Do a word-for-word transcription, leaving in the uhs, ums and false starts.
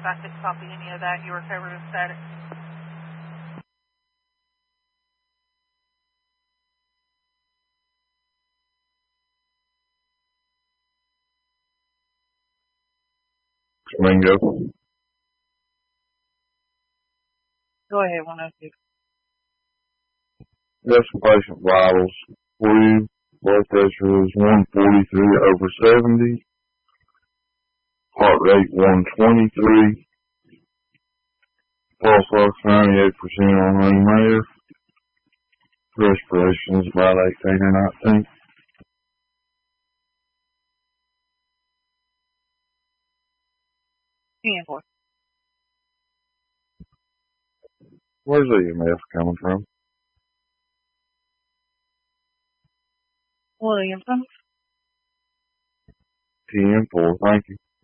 I couldn't copy any of that. You were covered in static. Mingo. Go ahead, one oh six. Got some patient vitals for you. Blood pressure is one forty-three over seventy. Heart rate one twenty-three. Pulse ox ninety-eight percent on honey mayor. Respiration is about eighteen or nineteen. ten four. Where's the E M F coming from? Williamson. ten four, thank you.